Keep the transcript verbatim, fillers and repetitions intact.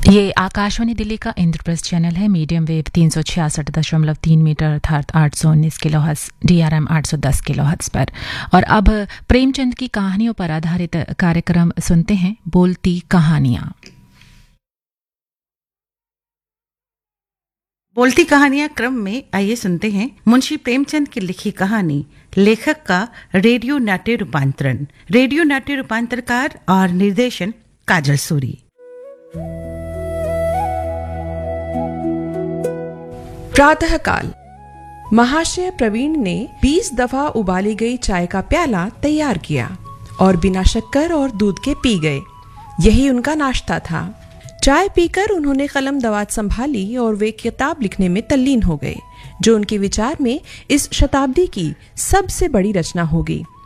ये आकाशवाणी दिल्ली का इंद्रप्रस्थ चैनल है। मीडियम वेव तीन सौ छियासठ दशमलव तीन मीटर अर्थात आठ सौ उन्नीस किलोहर्ट्ज, डीआरएम आठ सौ दस किलोहर्ट्ज पर। और अब प्रेमचंद की कहानियों पर आधारित कार्यक्रम सुनते हैं, बोलती कहानियां। बोलती कहानियां क्रम में आइए सुनते हैं मुंशी प्रेमचंद की लिखी कहानी, लेखक का रेडियो नाट्य रूपांतरण। रेडियो नाट्य रूपांतरकार और निर्देशन काजल सूरी। प्रातः काल। महाशय प्रवीण ने बीस दफा उबाली गई चाय का प्याला तैयार किया और बिना शक्कर और दूध के पी गए। यही उनका नाश्ता था। चाय पीकर उन्होंने कलम दवात संभाली और वे किताब लिखने में तल्लीन हो गए, जो उनके विचार में इस शताब्दी की सबसे बड़ी रचना होगी।